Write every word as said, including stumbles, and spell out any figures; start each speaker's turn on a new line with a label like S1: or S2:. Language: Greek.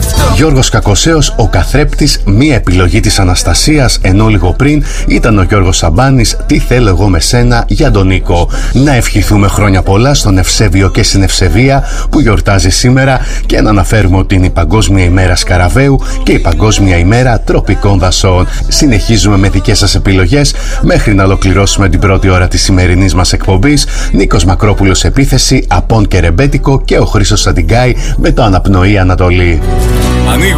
S1: Γιώργος Κακοσέος, ο καθρέπτης, μία επιλογή της Αναστασίας, ενώ λίγο πριν ήταν ο Γιώργος Σαμπάνης, Τι θέλω εγώ με σένα, για τον Νίκο. Να ευχηθούμε χρόνια πολλά στον Ευσέβιο και στην Ευσεβία που γιορτάζει σήμερα και να αναφέρουμε ότι είναι η Παγκόσμια ημέρα Σκαραβαίου και η Παγκόσμια ημέρα τροπικών δασών. Συνεχίζουμε με δικές σας επιλογές μέχρι να ολοκληρώσουμε την πρώτη ώρα της σημερινής μας εκπομπής. Νίκος Μακρόπουλος Επίθεση, Απόν και Ρεμπέτικο και ο Χρήστος Σαντιγκάη με το Αναπνοή Ανατολή.